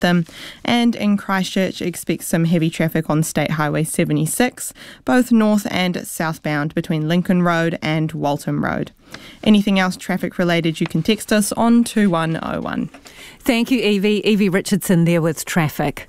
them. And in Christchurch, expect some heavy traffic on State Highway 76, both north and southbound between Lincoln Road and Waltham Road. Anything else traffic related, you can text us on 2101. Thank you, Evie. Evie Richardson there with traffic.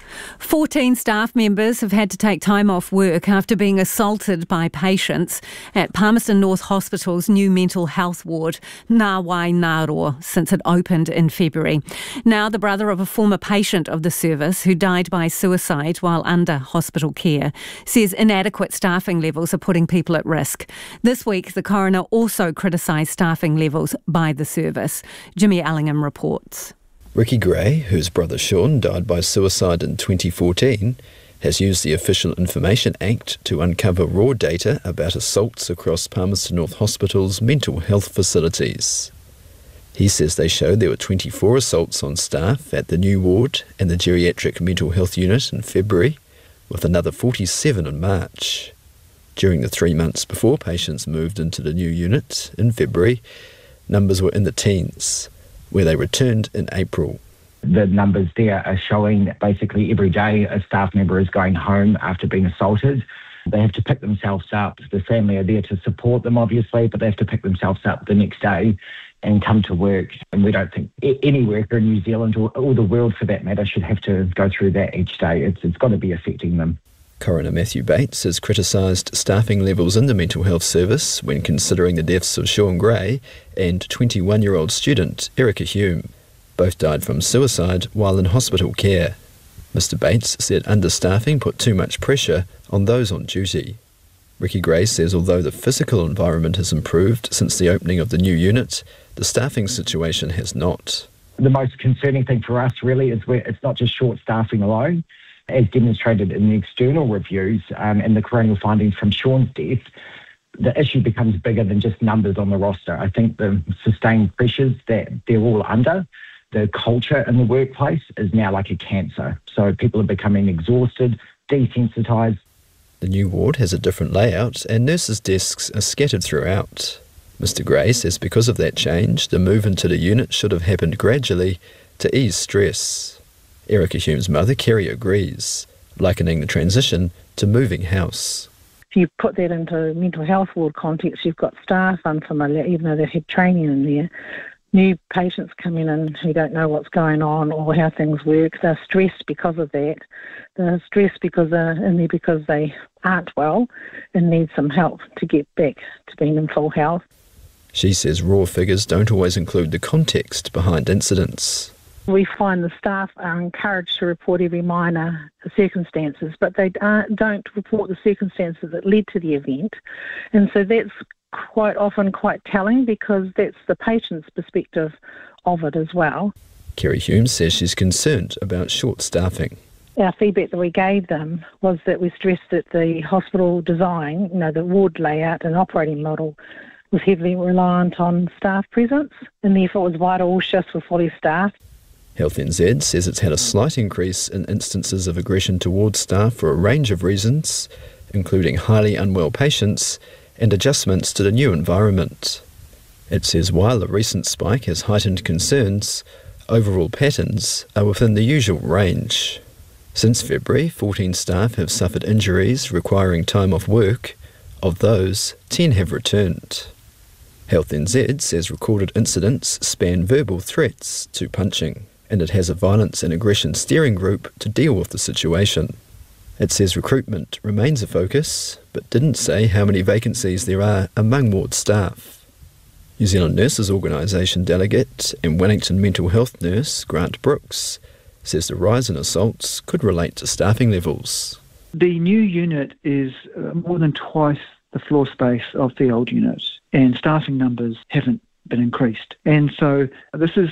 14 staff members have had to take time off work after being assaulted by patients at Palmerston North Hospital's new mental health ward, Ngā Waingaroa, since it opened in February. Now, the brother of a former patient of the service who died by suicide while under hospital care says inadequate staffing levels are putting people at risk. This week, the coroner also criticised staffing levels by the service. Jimmy Allingham reports. Ricky Gray, whose brother Sean died by suicide in 2014, has used the Official Information Act to uncover raw data about assaults across Palmerston North Hospital's mental health facilities. He says they show there were 24 assaults on staff at the new ward and the geriatric mental health unit in February, with another 47 in March. During the 3 months before patients moved into the new unit in February, numbers were in the teens, where they returned in April. The numbers there are showing that basically every day a staff member is going home after being assaulted. They have to pick themselves up. The family are there to support them, obviously, but they have to pick themselves up the next day and come to work. And we don't think any worker in New Zealand or the world for that matter should have to go through that each day. It's got to be affecting them. Coroner Matthew Bates has criticised staffing levels in the mental health service when considering the deaths of Sean Gray and 21-year-old student Erica Hume. Both died from suicide while in hospital care. Mr Bates said understaffing put too much pressure on those on duty. Ricky Gray says although the physical environment has improved since the opening of the new unit, the staffing situation has not. The most concerning thing for us really is where it's not just short staffing alone. As demonstrated in the external reviews and the coronial findings from Sean's death, the issue becomes bigger than just numbers on the roster. I think the sustained pressures that they're all under, the culture in the workplace is now like a cancer. So people are becoming exhausted, desensitised. The new ward has a different layout and nurses' desks are scattered throughout. Mr Gray says because of that change, the move into the unit should have happened gradually to ease stress. Erica Hume's mother, Kerry, agrees, likening the transition to moving house. If you put that into mental health ward context, you've got staff unfamiliar, even though they've had training in there. New patients coming in who don't know what's going on or how things work. They're stressed because of that. They're stressed because they're in there because they aren't well and need some help to get back to being in full health. She says raw figures don't always include the context behind incidents. We find the staff are encouraged to report every minor circumstances, but they don't report the circumstances that led to the event. And so that's quite often quite telling because that's the patient's perspective of it as well. Kerry Hume says she's concerned about short staffing. Our feedback that we gave them was that we stressed that the hospital design, the ward layout and operating model was heavily reliant on staff presence, and therefore it was vital all shifts were fully staffed. Health NZ says it's had a slight increase in instances of aggression towards staff for a range of reasons, including highly unwell patients and adjustments to the new environment. It says while the recent spike has heightened concerns, overall patterns are within the usual range. Since February, 14 staff have suffered injuries requiring time off work. Of those, 10 have returned. Health NZ says recorded incidents span verbal threats to punching, and it has a violence and aggression steering group to deal with the situation. It says recruitment remains a focus, but didn't say how many vacancies there are among ward staff. New Zealand Nurses Organisation delegate and Wellington mental health nurse Grant Brooks says the rise in assaults could relate to staffing levels. The new unit is more than twice the floor space of the old unit, and staffing numbers haven't been increased. And so this is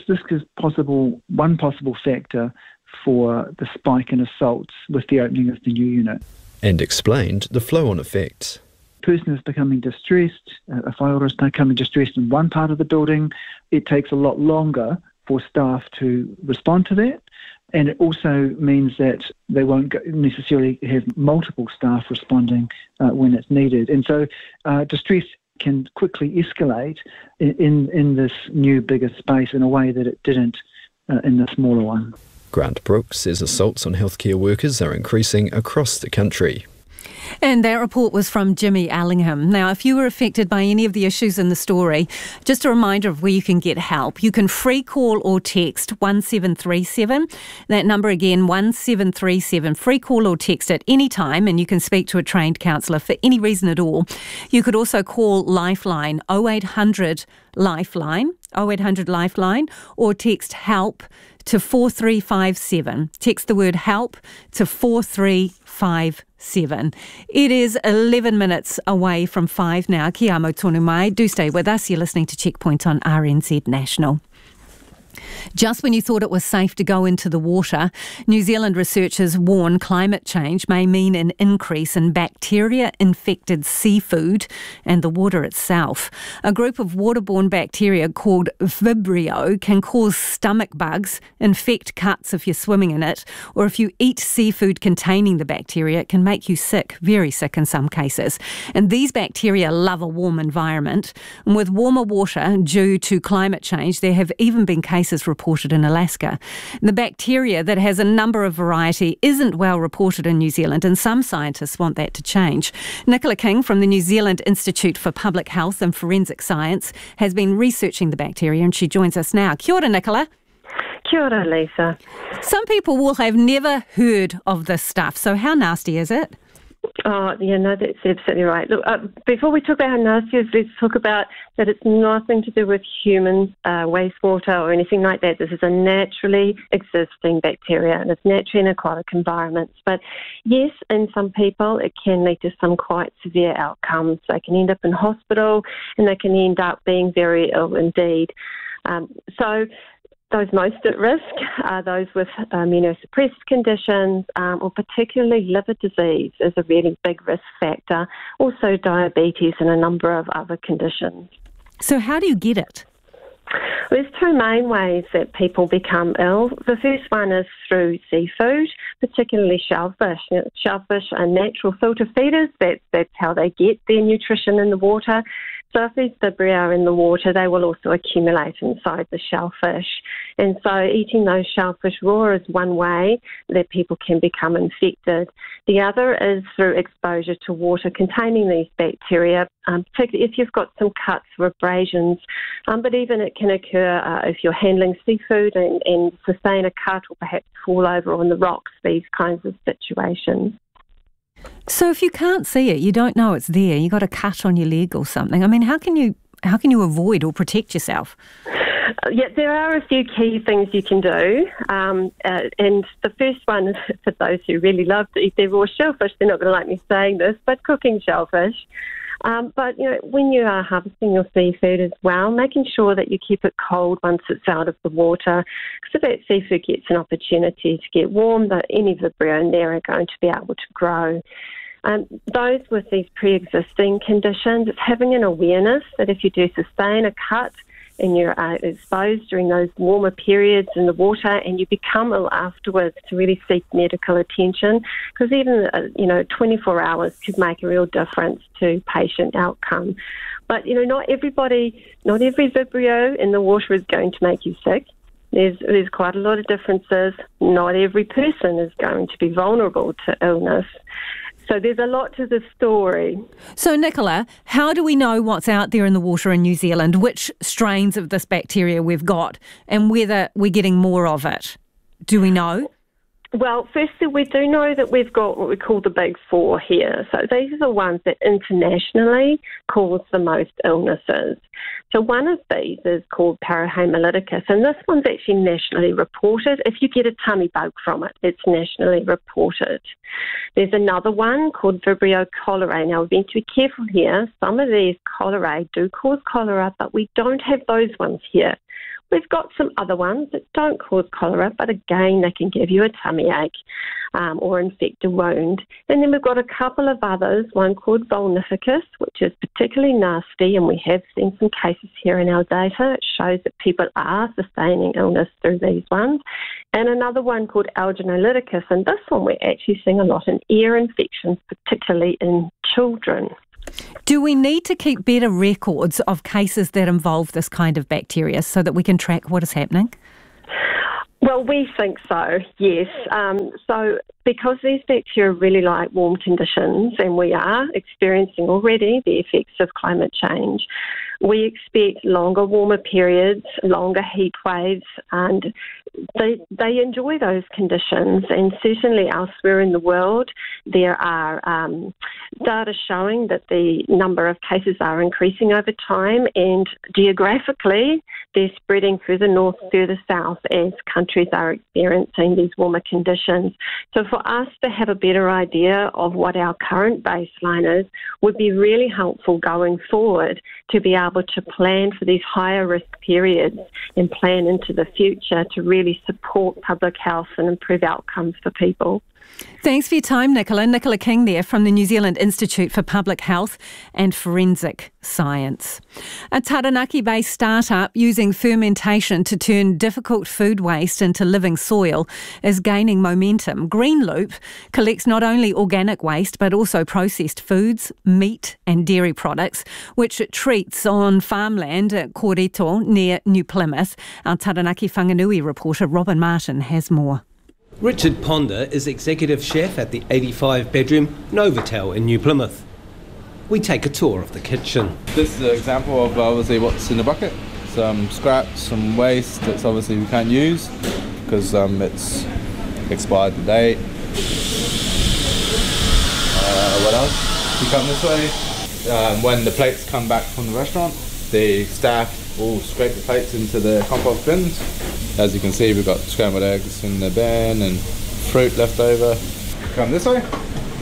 one possible factor for the spike in assaults with the opening of the new unit. And explained the flow-on effect. Person is becoming distressed, a whaiora is becoming distressed in one part of the building. It takes a lot longer for staff to respond to that. And it also means that they won't necessarily have multiple staff responding when it's needed. And so distress can quickly escalate in this new bigger space in a way that it didn't in the smaller one. Grant Brooks says assaults on healthcare workers are increasing across the country. And that report was from Jimmy Allingham. Now, if you were affected by any of the issues in the story, just a reminder of where you can get help. You can free call or text 1737. That number again, 1737. Free call or text at any time, and you can speak to a trained counsellor for any reason at all. You could also call Lifeline, 0800 Lifeline, 0800 Lifeline, or text HELP to 4357. Text the word HELP to 4357. It is 11 minutes away from 5 now. Kia amo tonu mai. Do stay with us. You're listening to Checkpoint on RNZ National. Just when you thought it was safe to go into the water, New Zealand researchers warn climate change may mean an increase in bacteria-infected seafood and the water itself. A group of waterborne bacteria called Vibrio can cause stomach bugs, infect cuts if you're swimming in it, or if you eat seafood containing the bacteria, it can make you sick, very sick in some cases. And these bacteria love a warm environment. And with warmer water due to climate change, there have even been cases reported in Alaska. The bacteria that has a number of variety isn't well reported in New Zealand, and some scientists want that to change. Nicola King from the New Zealand Institute for Public Health and Forensic Science has been researching the bacteria, and she joins us now. Kia ora, Nicola. Kia ora, Lisa. Some people will have never heard of this stuff, so how nasty is it? Oh, yeah, no, that's absolutely right. Look, before we talk about how nasty it is, let's talk about that it's nothing to do with human wastewater or anything like that. This is a naturally existing bacteria, and it's naturally in aquatic environments. But yes, in some people, it can lead to some quite severe outcomes. They can end up in hospital, and they can end up being very ill indeed. So those most at risk are those with immunosuppressed conditions, or particularly liver disease is a really big risk factor, also diabetes and a number of other conditions. So how do you get it? There's two main ways that people become ill. The first one is through seafood, particularly shellfish. Shellfish are natural filter feeders. That's how they get their nutrition in the water. So if these Vibrio are in the water, they will also accumulate inside the shellfish. And so eating those shellfish raw is one way that people can become infected. The other is through exposure to water containing these bacteria, particularly if you've got some cuts or abrasions. But even it can occur if you're handling seafood and sustain a cut or perhaps fall over on the rocks, these kinds of situations. So if you can't see it, you don't know it's there, you got a cut on your leg or something, I mean, how can you avoid or protect yourself? Yeah, there are a few key things you can do. And the first one is for those who really love to eat their raw shellfish. They're not going to like me saying this, but cooking shellfish. But, when you are harvesting your seafood as well, making sure that you keep it cold once it's out of the water, because if that seafood gets an opportunity to get warm, any Vibrio in there are going to be able to grow. Those with these pre-existing conditions, it's having an awareness that if you do sustain a cut and you're exposed during those warmer periods in the water and you become ill afterwards, to really seek medical attention, because even 24 hours could make a real difference to patient outcome. But not every Vibrio in the water is going to make you sick. There's quite a lot of differences. Not every person is going to be vulnerable to illness. So there's a lot to the story. So, Nicola, how do we know what's out there in the water in New Zealand, which strains of this bacteria we've got, and whether we're getting more of it? Do we know? Well, firstly, we do know that we've got what we call the big four here. So these are the ones that internationally cause the most illnesses. So one of these is called Parahemolyticus, and this one's actually nationally reported. If you get a tummy bug from it, it's nationally reported. There's another one called Vibrio cholerae. Now, we've been to be careful here. Some of these cholerae do cause cholera, but we don't have those ones here. We've got some other ones that don't cause cholera, but again, they can give you a tummy ache or infect a wound. And then we've got a couple of others, one called Vulnificus, which is particularly nasty, and we have seen some cases here in our data. It shows that people are sustaining illness through these ones. And another one called Alginolyticus, and this one we're actually seeing a lot in ear infections, particularly in children. Do we need to keep better records of cases that involve this kind of bacteria so that we can track what is happening? Well, we think so, yes. So because these bacteria really like warm conditions, and we are experiencing already the effects of climate change, we expect longer, warmer periods, longer heat waves, and they enjoy those conditions. And certainly elsewhere in the world, there are data showing that the number of cases are increasing over time, and geographically, they're spreading further north, further south as countries are experiencing these warmer conditions. So for us to have a better idea of what our current baseline is would be really helpful going forward to be able to plan for these higher risk periods and plan into the future to really support public health and improve outcomes for people. Thanks for your time, Nicola. Nicola King there from the New Zealand Institute for Public Health and Forensic Science. A Taranaki-based startup using fermentation to turn difficult food waste into living soil is gaining momentum. Greenloop collects not only organic waste but also processed foods, meat and dairy products, which it treats on farmland at Korito near New Plymouth. Our Taranaki Whanganui reporter Robin Martin has more. Richard Ponder is executive chef at the 85-bedroom Novotel in New Plymouth. We take a tour of the kitchen. This is an example of obviously what's in the bucket. Some scraps, some waste that's obviously we can't use because it's expired to date. What else? You come this way. When the plates come back from the restaurant, the staff will scrape the plates into the compost bins. As you can see, we've got scrambled eggs in the bin and fruit left over. Come this way.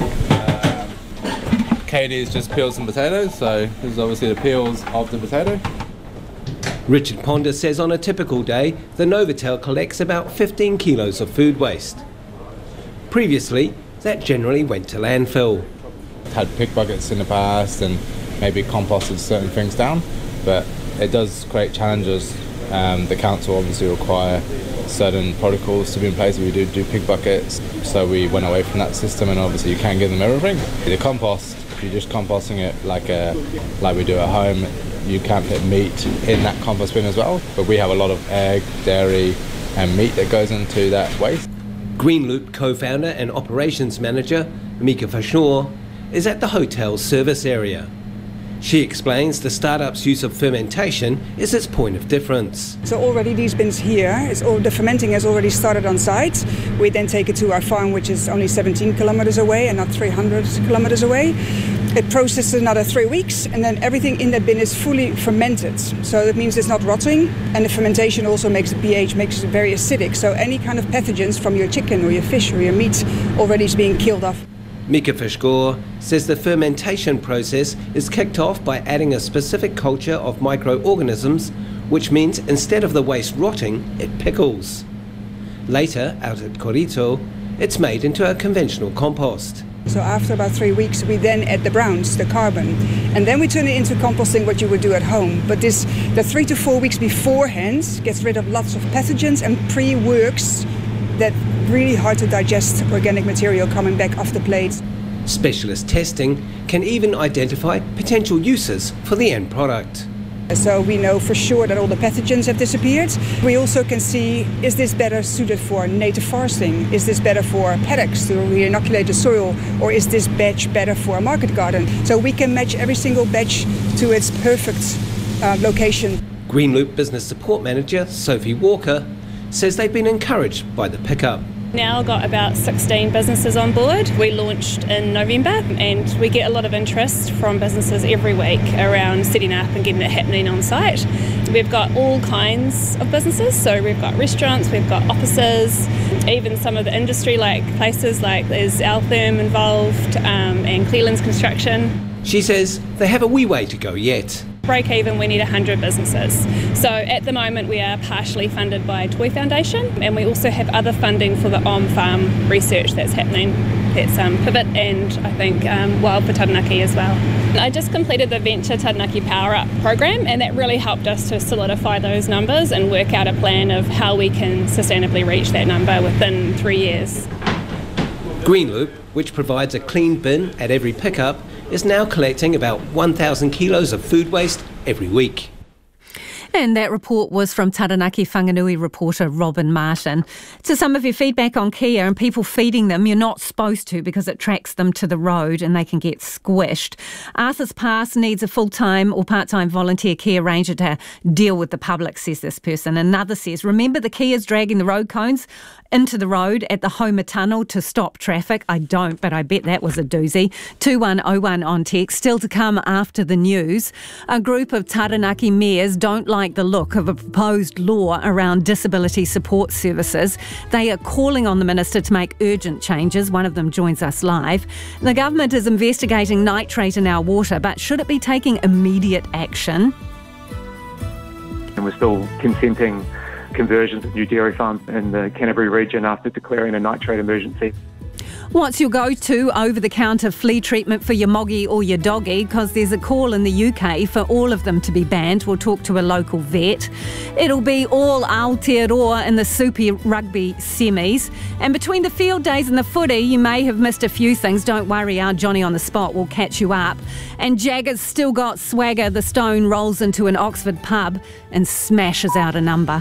Katie's just peeled some potatoes, so this is obviously the peels of the potato. Richard Ponder says on a typical day, the Novotel collects about 15 kilos of food waste. Previously, that generally went to landfill. Had pig buckets in the past and maybe composted certain things down, but it does create challenges. The council obviously require certain protocols to be in place. We do pig buckets, so we went away from that system, and obviously you can't give them everything. The compost, if you're just composting it like we do at home, you can't put meat in that compost bin as well, but we have a lot of egg, dairy and meat that goes into that waste. Greenloop co-founder and operations manager Mika Fashaw is at the hotel's service area. She explains the startup's use of fermentation is its point of difference. So already these bins here, the fermenting has already started on site. We then take it to our farm, which is only 17 kilometers away and not 300 kilometers away. It processes another 3 weeks, and then everything in that bin is fully fermented. So that means it's not rotting, and the fermentation also makes the pH makes it very acidic. So any kind of pathogens from your chicken or your fish or your meat already is being killed off. Mika Fishgore says the fermentation process is kicked off by adding a specific culture of microorganisms, which means instead of the waste rotting, it pickles. Later, out at Korito, it's made into a conventional compost. So after about 3 weeks, we then add the browns, the carbon, and then we turn it into composting, what you would do at home. But the 3 to 4 weeks beforehand gets rid of lots of pathogens and pre-works that really hard to digest organic material coming back off the plates. Specialist testing can even identify potential uses for the end product. So we know for sure that all the pathogens have disappeared. We also can see, is this better suited for native foresting? Is this better for paddocks to re-inoculate the soil? Or is this batch better for a market garden? So we can match every single batch to its perfect location. Greenloop Business Support Manager Sophie Walker says they've been encouraged by the pickup. Now got about 16 businesses on board. We launched in November, and we get a lot of interest from businesses every week around setting up and getting it happening on site. We've got all kinds of businesses, so we've got restaurants, we've got offices, even some of the industry like places like there's Altherm involved and Cleland's Construction. She says they have a wee way to go yet. Break even, we need 100 businesses. So at the moment we are partially funded by Toy Foundation, and we also have other funding for the on-farm research that's happening. That's Pivot and I think Wild for Taranaki as well. I just completed the Venture Taranaki Power Up program, and that really helped us to solidify those numbers and work out a plan of how we can sustainably reach that number within 3 years. Greenloop, which provides a clean bin at every pickup, is now collecting about 1,000 kilos of food waste every week. And that report was from Taranaki Whanganui reporter Robin Martin. To some of your feedback on Kia and people feeding them, you're not supposed to because it tracks them to the road and they can get squished. Arthur's Pass needs a full-time or part-time volunteer Kia Ranger to deal with the public, says this person. Another says, remember the Kias dragging the road cones into the road at the Homer Tunnel to stop traffic? I don't, but I bet that was a doozy. 2101 on text. Still to come after the news. A group of Taranaki mayors don't like the look of a proposed law around disability support services. They are calling on the minister to make urgent changes. One of them joins us live. The government is investigating nitrate in our water, but should it be taking immediate action? And we're still consenting conversions of new dairy farms in the Canterbury region after declaring a nitrate emergency. What's your go-to over-the-counter flea treatment for your moggy or your doggy? Because there's a call in the UK for all of them to be banned. We'll talk to a local vet. It'll be all Aotearoa in the Super Rugby semis. And between the field days and the footy, you may have missed a few things. Don't worry, our Johnny on the spot will catch you up. And Jagger's still got swagger. The Stone rolls into an Oxford pub and smashes out a number.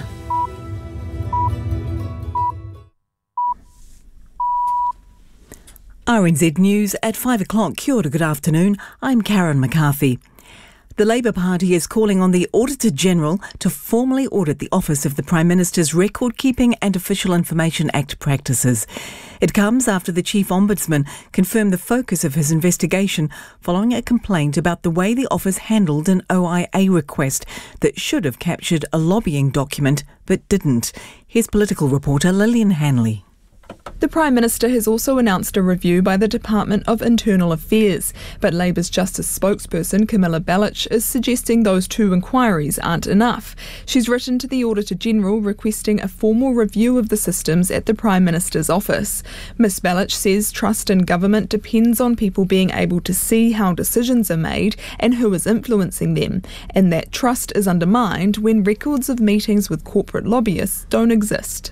RNZ News at 5 o'clock. Kia ora, good afternoon. I'm Karen McCarthy. The Labour Party is calling on the Auditor-General to formally audit the Office of the Prime Minister's Record Keeping and Official Information Act practices. It comes after the Chief Ombudsman confirmed the focus of his investigation following a complaint about the way the office handled an OIA request that should have captured a lobbying document but didn't. Here's political reporter Lillian Hanley. The Prime Minister has also announced a review by the Department of Internal Affairs, but Labour's Justice spokesperson Camilla Bellich is suggesting those two inquiries aren't enough. She's written to the Auditor-General requesting a formal review of the systems at the Prime Minister's office. Ms Bellich says trust in government depends on people being able to see how decisions are made and who is influencing them, and that trust is undermined when records of meetings with corporate lobbyists don't exist.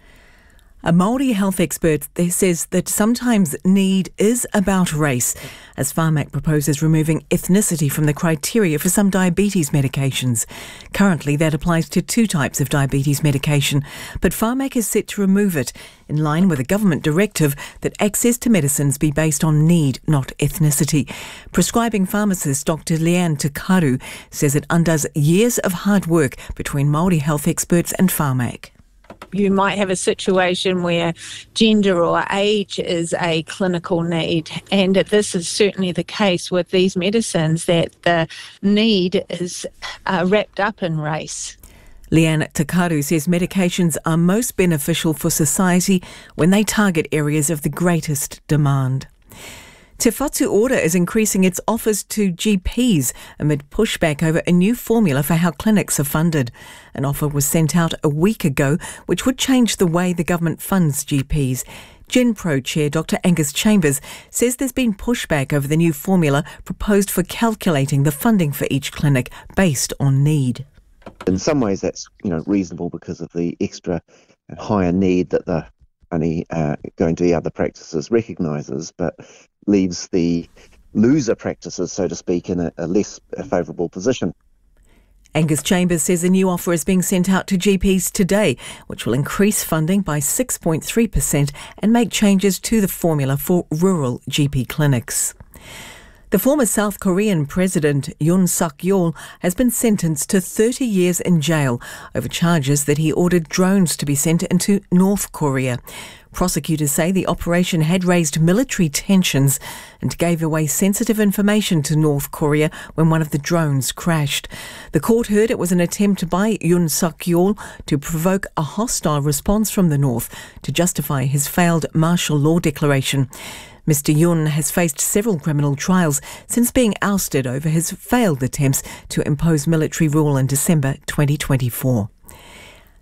A Māori health expert says that sometimes need is about race, as Pharmac proposes removing ethnicity from the criteria for some diabetes medications. Currently, that applies to 2 types of diabetes medication, but Pharmac is set to remove it, in line with a government directive that access to medicines be based on need, not ethnicity. Prescribing pharmacist Dr. Leanne Takaru says it undoes years of hard work between Māori health experts and Pharmac. You might have a situation where gender or age is a clinical need, and this is certainly the case with these medicines, that the need is wrapped up in race. Leanne Takaru says medications are most beneficial for society when they target areas of the greatest demand. Te Whatu Ora is increasing its offers to GPs amid pushback over a new formula for how clinics are funded. An offer was sent out a week ago, which would change the way the government funds GPs. GenPro Chair Dr. Angus Chambers says there's been pushback over the new formula proposed for calculating the funding for each clinic based on need. In some ways that's reasonable because of the extra and higher need that the only going to the other practices recognises, but leaves the loser practices, so to speak, in a less favourable position. Angus Chambers says a new offer is being sent out to GPs today, which will increase funding by 6.3% and make changes to the formula for rural GP clinics. The former South Korean President Yoon Suk-yeol has been sentenced to 30 years in jail over charges that he ordered drones to be sent into North Korea. Prosecutors say the operation had raised military tensions and gave away sensitive information to North Korea when one of the drones crashed. The court heard it was an attempt by Yoon Suk-yeol to provoke a hostile response from the North to justify his failed martial law declaration. Mr. Yoon has faced several criminal trials since being ousted over his failed attempts to impose military rule in December 2024.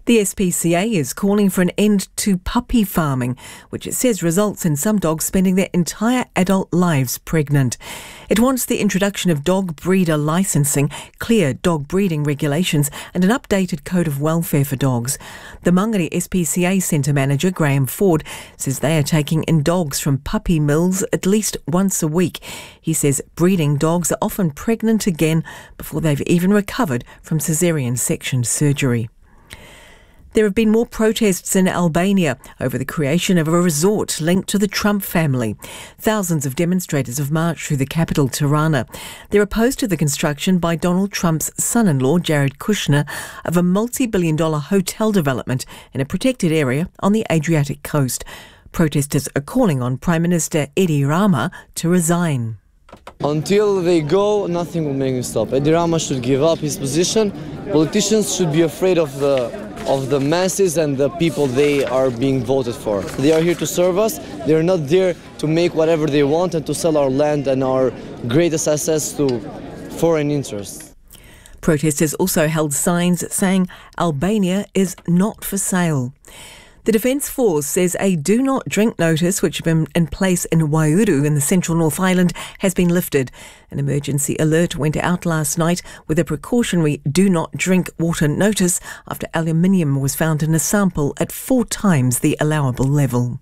The SPCA is calling for an end to puppy farming, which it says results in some dogs spending their entire adult lives pregnant. It wants the introduction of dog breeder licensing, clear dog breeding regulations and an updated code of welfare for dogs. The Mangere SPCA Centre Manager Graham Ford says they are taking in dogs from puppy mills at least once a week. He says breeding dogs are often pregnant again before they've even recovered from caesarean section surgery. There have been more protests in Albania over the creation of a resort linked to the Trump family. Thousands of demonstrators have marched through the capital, Tirana. They're opposed to the construction by Donald Trump's son-in-law, Jared Kushner, of a multi-billion-dollar hotel development in a protected area on the Adriatic coast. Protesters are calling on Prime Minister Edi Rama to resign. Until they go, nothing will make them stop. Edi Rama should give up his position. Politicians should be afraid of the masses and the people they are being voted for. They are here to serve us. They are not there to make whatever they want and to sell our land and our greatest assets to foreign interests. Protesters also held signs saying Albania is not for sale. The Defence Force says a do not drink notice, which had been in place in Waihuru in the central North Island, has been lifted. An emergency alert went out last night with a precautionary do not drink water notice after aluminium was found in a sample at 4 times the allowable level.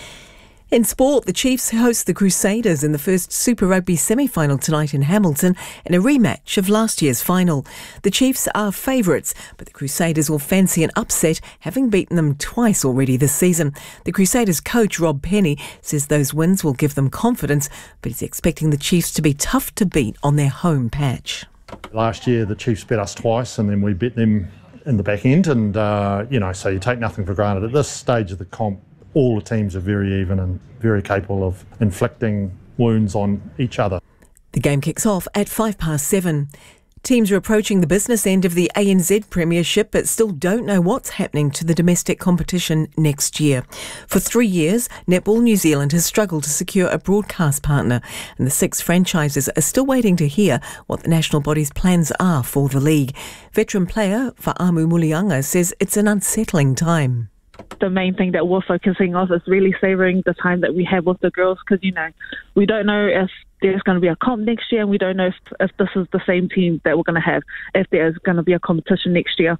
In sport, the Chiefs host the Crusaders in the first Super Rugby semi-final tonight in Hamilton in a rematch of last year's final. The Chiefs are favourites, but the Crusaders will fancy an upset, having beaten them twice already this season. The Crusaders coach Rob Penny says those wins will give them confidence, but he's expecting the Chiefs to be tough to beat on their home patch. Last year the Chiefs beat us twice and then we beat them in the back end and, so you take nothing for granted. At this stage of the comp, all the teams are very even and very capable of inflicting wounds on each other. The game kicks off at 7:05. Teams are approaching the business end of the ANZ Premiership but still don't know what's happening to the domestic competition next year. For 3 years, Netball New Zealand has struggled to secure a broadcast partner, and the 6 franchises are still waiting to hear what the national body's plans are for the league. Veteran player Fa'amu Mulianga says it's an unsettling time. The main thing that we're focusing on is really savouring the time that we have with the girls because, we don't know if there's going to be a comp next year and we don't know if this is the same team that we're going to have, if there's going to be a competition next year.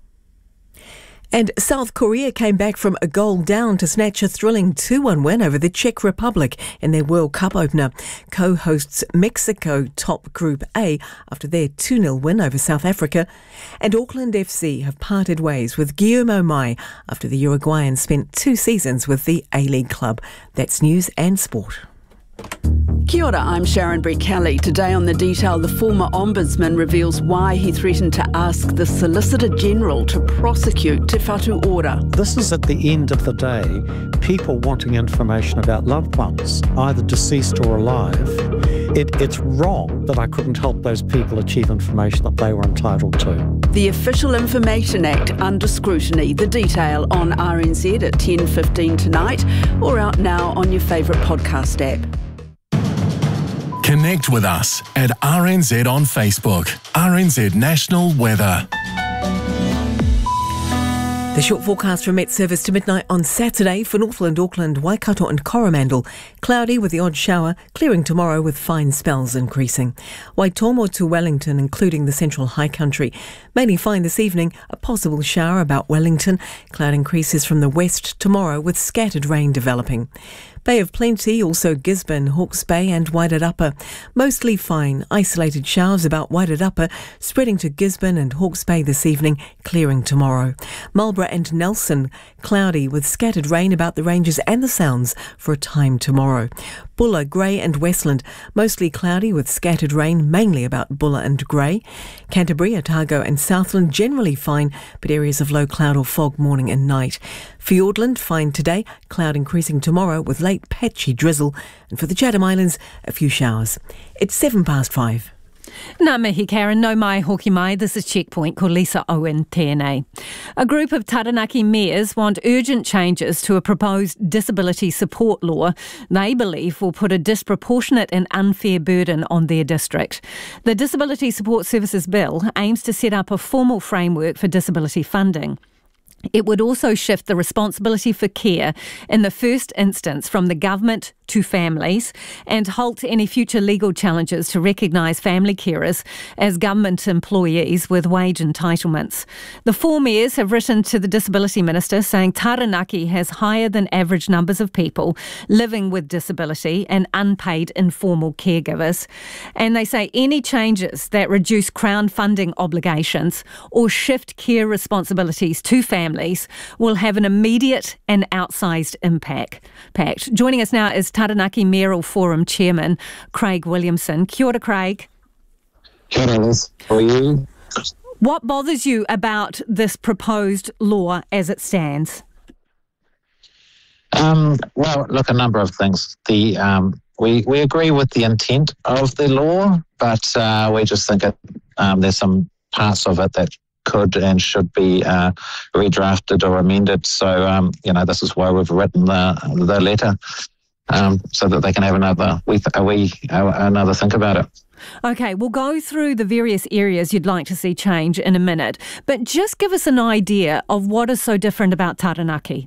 And South Korea came back from a goal down to snatch a thrilling 2-1 win over the Czech Republic in their World Cup opener. Co-hosts Mexico top Group A after their 2-0 win over South Africa. And Auckland FC have parted ways with Guillermo Mai after the Uruguayan spent 2 seasons with the A-League club. That's news and sport. Kia ora, I'm Sharon Brett-Kelly. Today on The Detail, the former Ombudsman reveals why he threatened to ask the Solicitor General to prosecute Te Whatu Ora. This is at the end of the day, people wanting information about loved ones, either deceased or alive. It's wrong that I couldn't help those people achieve information that they were entitled to. The Official Information Act under scrutiny. The Detail on RNZ at 10:15 tonight or out now on your favourite podcast app. Connect with us at RNZ on Facebook. RNZ National Weather. The short forecast from Met Service to midnight on Saturday for Northland, Auckland, Waikato and Coromandel. Cloudy with the odd shower, clearing tomorrow with fine spells increasing. Waitomo to Wellington, including the central high country. Mainly fine this evening, a possible shower about Wellington. Cloud increases from the west tomorrow with scattered rain developing. Bay of Plenty, also Gisborne, Hawke's Bay and Wairarapa. Mostly fine, isolated showers about Wairarapa, spreading to Gisborne and Hawke's Bay this evening, clearing tomorrow. Marlborough and Nelson, cloudy with scattered rain about the ranges and the Sounds for a time tomorrow. Bulla, Grey and Westland, mostly cloudy with scattered rain, mainly about Bulla and Grey. Canterbury, Otago and Southland, generally fine, but areas of low cloud or fog morning and night. Fiordland, fine today, cloud increasing tomorrow with late patchy drizzle. And for the Chatham Islands, a few showers. It's 5:07. Nā mihi Karen, no mai hoki mai. This is Checkpoint, ko Lisa Owen tēnei. A group of Taranaki mayors want urgent changes to a proposed disability support law they believe will put a disproportionate and unfair burden on their district. The Disability Support Services Bill aims to set up a formal framework for disability funding. It would also shift the responsibility for care in the first instance from the government to families and halt any future legal challenges to recognise family carers as government employees with wage entitlements. The 4 mayors have written to the Disability Minister saying Taranaki has higher than average numbers of people living with disability and unpaid informal caregivers. And they say any changes that reduce Crown funding obligations or shift care responsibilities to families will have an immediate and outsized impact. Joining us now is Taranaki Mayoral Forum Chairman Craig Williamson. Kia ora, Craig. Kia ora, Liz. How are you? What bothers you about this proposed law as it stands? Well, look, a number of things. We agree with the intent of the law, but we just think there's some parts of it that could and should be redrafted or amended. So, this is why we've written the letter, so that they can have another think about it. Okay, we'll go through the various areas you'd like to see change in a minute, but just give us an idea of what is so different about Taranaki.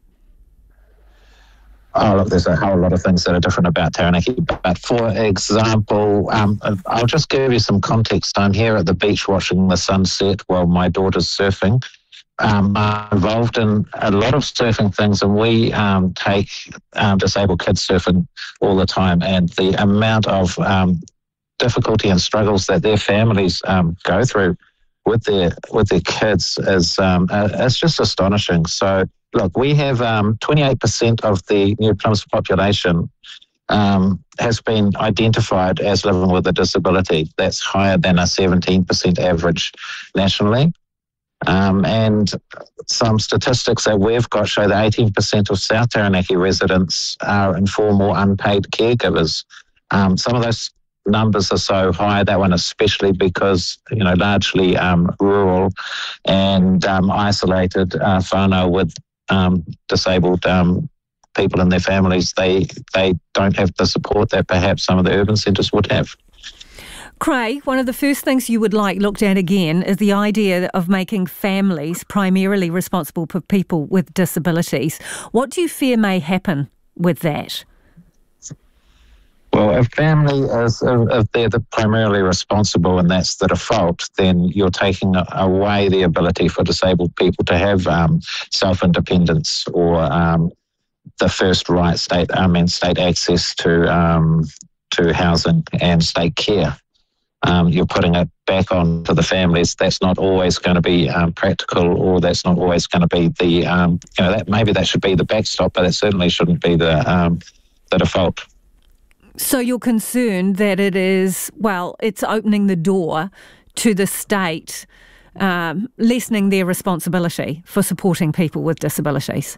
Oh, look, there's a whole lot of things that are different about Taranaki. But for example, I'll just give you some context. I'm here at the beach watching the sunset while my daughter's surfing. I'm involved in a lot of surfing things, and we take disabled kids surfing all the time. And the amount of difficulty and struggles that their families go through with their kids is just astonishing. So, look, we have 28% of the New Plymouth population has been identified as living with a disability. That's higher than a 17% average nationally. And some statistics that we've got show that 18% of South Taranaki residents are informal unpaid caregivers. Some of those numbers are so high, that one especially, because, largely rural and isolated whānau with disabled people and their families, they don't have the support that perhaps some of the urban centres would have. Craig, one of the first things you would like looked at again is the idea of making families primarily responsible for people with disabilities. What do you fear may happen with that? Well, if family if they're primarily responsible and that's the default, then you're taking away the ability for disabled people to have self-independence or the first right state access to housing and state care. You're putting it back on to the families. That's not always going to be practical, or that's not always going to be the that maybe that should be the backstop, but it certainly shouldn't be the default. So you're concerned that it's opening the door to the state lessening their responsibility for supporting people with disabilities?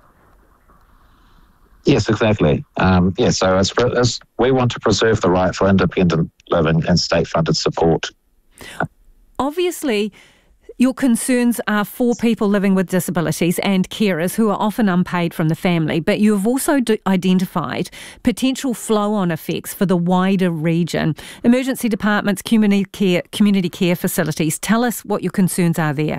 Yes, exactly. So we want to preserve the right for independent living and state-funded support. Obviously, your concerns are for people living with disabilities and carers who are often unpaid from the family, but you have also identified potential flow-on effects for the wider region. Emergency departments, community care facilities. Tell us what your concerns are there.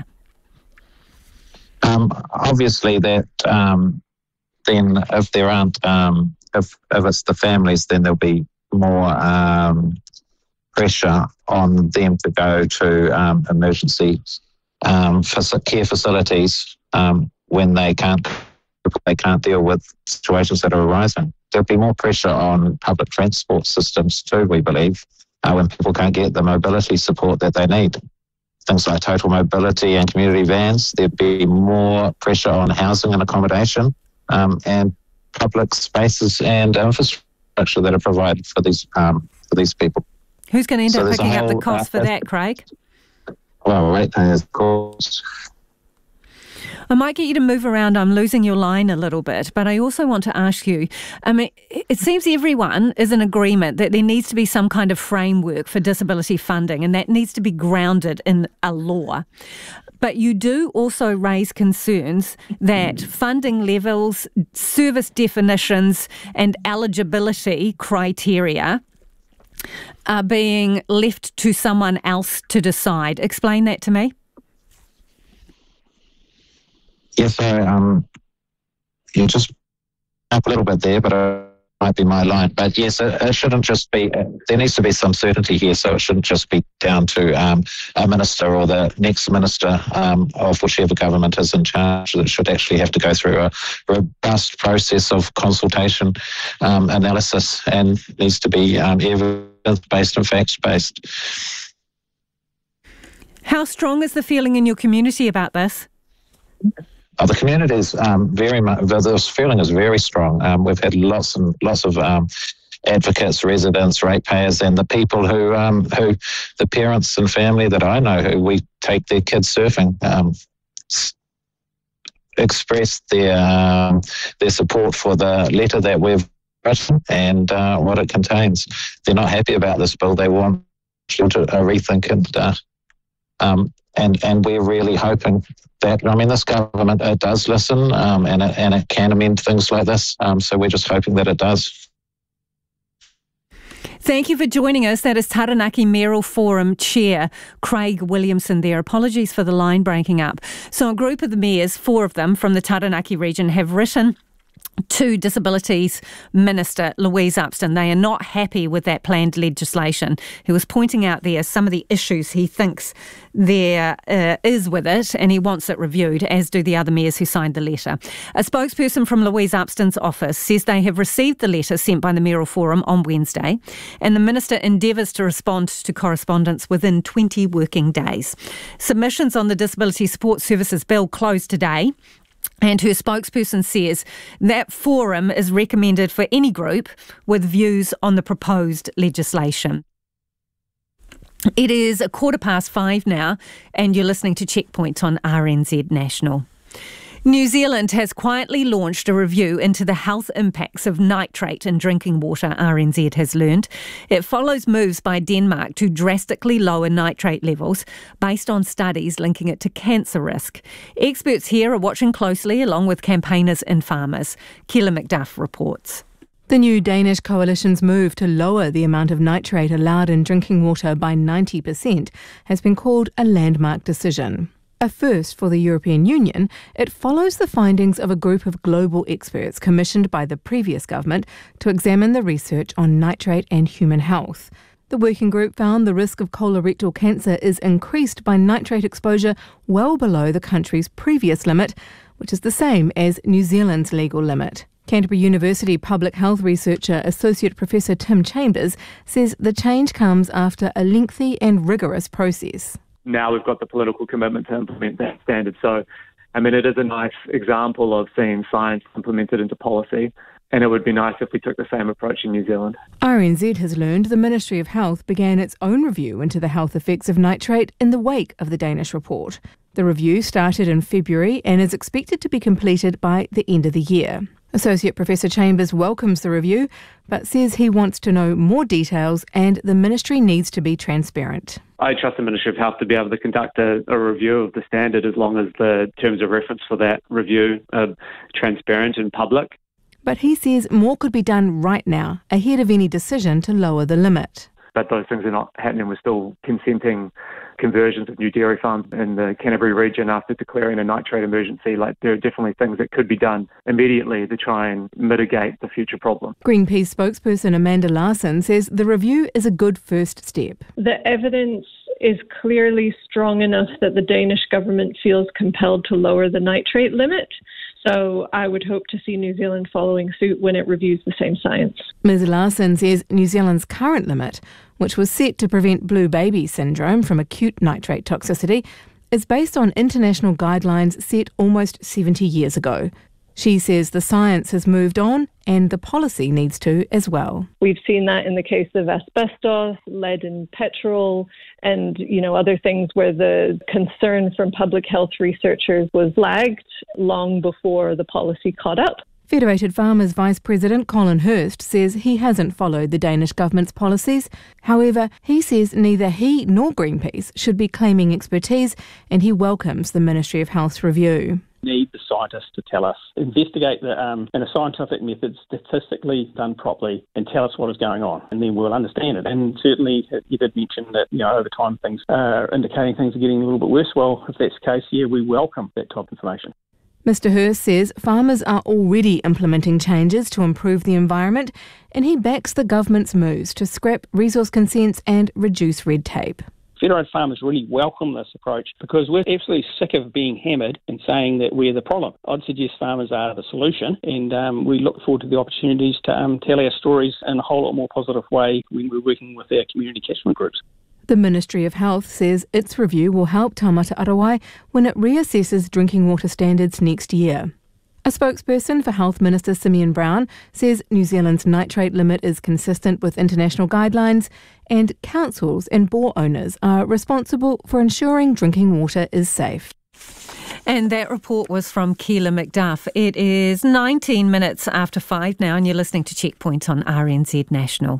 Obviously, that then if there aren't, if it's the families, then there'll be more pressure on them to go to emergency care facilities when they can't deal with situations that are arising. There'll be more pressure on public transport systems too, we believe, when people can't get the mobility support that they need. Things like total mobility and community vans, there'd be more pressure on housing and accommodation and public spaces and infrastructure that are provided for these people. Who's going to end up picking up the cost for that, Craig? Well, ratepayers, of course. I might get you to move around. I'm losing your line a little bit, but I also want to ask you, it seems everyone is in agreement that there needs to be some kind of framework for disability funding, and that needs to be grounded in a law. But you do also raise concerns that funding levels, service definitions and eligibility criteria are being left to someone else to decide. Explain that to me. Yes, you just up a little bit there, but it might be my line. But yes, it shouldn't just be, there needs to be some certainty here, so it shouldn't just be down to a minister or the next minister of whichever government is in charge. It should actually have to go through a robust process of consultation, analysis, and needs to be evidence-based and facts-based. How strong is the feeling in your community about this? The community is very much, this feeling is very strong. We've had lots and lots of advocates, residents, ratepayers, and the people who the parents and family that I know who we take their kids surfing, express their support for the letter that we've written and what it contains. They're not happy about this bill. They want to rethink it. And we're really hoping that, this government, it does listen and it can amend things like this. So we're just hoping that it does. Thank you for joining us. That is Taranaki Mayoral Forum Chair Craig Williamson there. Apologies for the line breaking up. So a group of the mayors, 4 of them from the Taranaki region, have written to Disabilities Minister Louise Upston. They are not happy with that planned legislation. He was pointing out there some of the issues he thinks there is with it, and he wants it reviewed, as do the other mayors who signed the letter. A spokesperson from Louise Upston's office says they have received the letter sent by the Mayoral Forum on Wednesday, and the minister endeavours to respond to correspondence within 20 working days. Submissions on the Disability Support Services Bill closed today, and her spokesperson says that forum is recommended for any group with views on the proposed legislation. It is 5:15 now, and you're listening to Checkpoint on RNZ National. New Zealand has quietly launched a review into the health impacts of nitrate in drinking water, RNZ has learned. It follows moves by Denmark to drastically lower nitrate levels based on studies linking it to cancer risk. Experts here are watching closely along with campaigners and farmers. Keela McDuff reports. The new Danish coalition's move to lower the amount of nitrate allowed in drinking water by 90% has been called a landmark decision. A first for the European Union, it follows the findings of a group of global experts commissioned by the previous government to examine the research on nitrate and human health. The working group found the risk of colorectal cancer is increased by nitrate exposure well below the country's previous limit, which is the same as New Zealand's legal limit. Canterbury University public health researcher Associate Professor Tim Chambers says the change comes after a lengthy and rigorous process. Now we've got the political commitment to implement that standard. So, it is a nice example of seeing science implemented into policy, and it would be nice if we took the same approach in New Zealand. RNZ has learned the Ministry of Health began its own review into the health effects of nitrate in the wake of the Danish report. The review started in February and is expected to be completed by the end of the year. Associate Professor Chambers welcomes the review, but says he wants to know more details and the ministry needs to be transparent. I trust the Ministry of Health to be able to conduct a review of the standard as long as the terms of reference for that review are transparent and public. But he says more could be done right now, ahead of any decision to lower the limit. But those things are not happening. We're still consenting conversions of new dairy farms in the Canterbury region after declaring a nitrate emergency. There are definitely things that could be done immediately to try and mitigate the future problem. Greenpeace spokesperson Amanda Larson says the review is a good first step. The evidence is clearly strong enough that the Danish government feels compelled to lower the nitrate limit. So I would hope to see New Zealand following suit when it reviews the same science. Ms Larson says New Zealand's current limit, which was set to prevent blue baby syndrome from acute nitrate toxicity, is based on international guidelines set almost 70 years ago. She says the science has moved on and the policy needs to as well. We've seen that in the case of asbestos, lead in petrol, and other things where the concern from public health researchers was lagged long before the policy caught up. Federated Farmers Vice President Colin Hurst says he hasn't followed the Danish government's policies. However, he says neither he nor Greenpeace should be claiming expertise, and he welcomes the Ministry of Health's review. Need the scientists to tell us, investigate in a scientific method, statistically done properly, and tell us what is going on, and then we'll understand it. And certainly, you did mention that over time things are indicating things are getting a little bit worse. Well, if that's the case, we welcome that type of information. Mr Hurst says farmers are already implementing changes to improve the environment, and he backs the government's moves to scrap resource consents and reduce red tape. Federated farmers really welcome this approach because we're absolutely sick of being hammered and saying that we're the problem. I'd suggest farmers are the solution, and we look forward to the opportunities to tell our stories in a whole lot more positive way when we're working with our community catchment groups. The Ministry of Health says its review will help Taumata Arawai when it reassesses drinking water standards next year. A spokesperson for Health Minister Simeon Brown says New Zealand's nitrate limit is consistent with international guidelines, and councils and bore owners are responsible for ensuring drinking water is safe. And that report was from Keela McDuff. It is 19 minutes after 5 now, and you're listening to Checkpoint on RNZ National.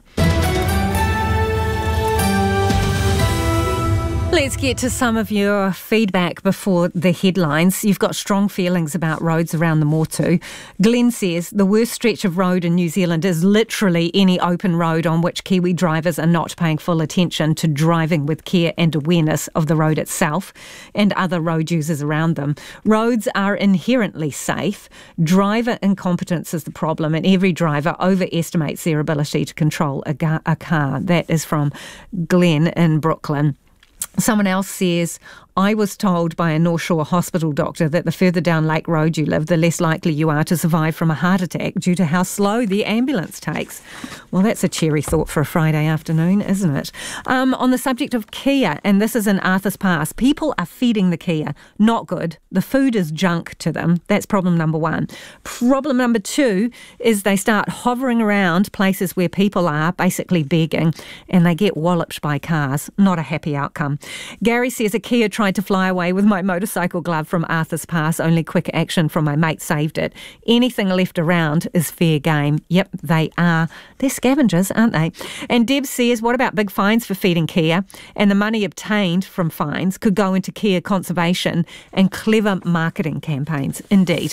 Let's get to some of your feedback before the headlines. You've got strong feelings about roads around the Motu. Glenn says the worst stretch of road in New Zealand is literally any open road on which Kiwi drivers are not paying full attention to driving with care and awareness of the road itself and other road users around them. Roads are inherently safe. Driver incompetence is the problem, and every driver overestimates their ability to control a car. That is from Glenn in Brooklyn. Someone else says, I was told by a North Shore hospital doctor that the further down Lake Road you live, the less likely you are to survive from a heart attack due to how slow the ambulance takes. Well, that's a cheery thought for a Friday afternoon, isn't it? On the subject of Kia, and this is in Arthur's Pass, people are feeding the Kia. Not good. The food is junk to them. That's problem number one. Problem number two is they start hovering around places where people are, basically begging, and they get walloped by cars. Not a happy outcome. Gary says a Kia tried to fly away with my motorcycle glove from Arthur's Pass. Only quick action from my mate saved it. Anything left around is fair game. Yep, they are. They're scavengers, aren't they? And Deb says, what about big fines for feeding Kia? And the money obtained from fines could go into Kia conservation and clever marketing campaigns. Indeed.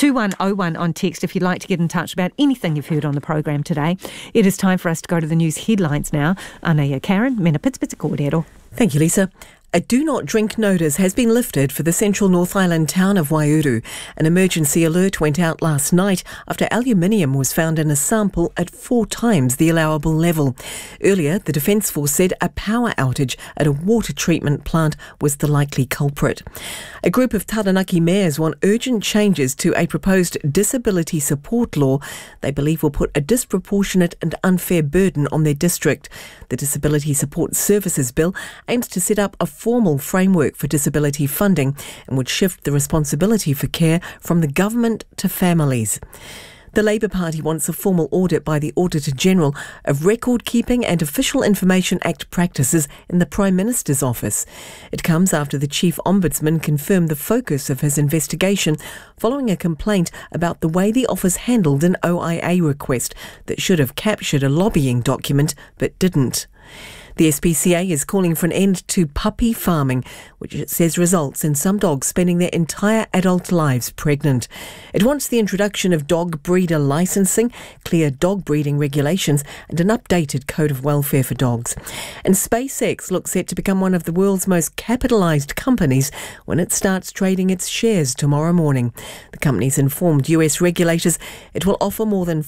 2101 on text if you'd like to get in touch about anything you've heard on the program today. It is time for us to go to the news headlines now. Ana ia Karen, mena pitspitsi kōrero. Thank you, Lisa. A do not drink notice has been lifted for the central North Island town of Waihuru. An emergency alert went out last night after aluminium was found in a sample at 4 times the allowable level. Earlier, the Defence Force said a power outage at a water treatment plant was the likely culprit. A group of Taranaki mayors want urgent changes to a proposed disability support law they believe will put a disproportionate and unfair burden on their district. The Disability Support Services Bill aims to set up a formal framework for disability funding and would shift the responsibility for care from the government to families. The Labour Party wants a formal audit by the Auditor-General of record-keeping and Official Information Act practices in the Prime Minister's office. It comes after the Chief Ombudsman confirmed the focus of his investigation following a complaint about the way the office handled an OIA request that should have captured a lobbying document but didn't. The SPCA is calling for an end to puppy farming, which it says results in some dogs spending their entire adult lives pregnant. It wants the introduction of dog breeder licensing, clear dog breeding regulations, and an updated code of welfare for dogs. And SpaceX looks set to become one of the world's most capitalised companies when it starts trading its shares tomorrow morning. The company's informed US regulators it will offer more than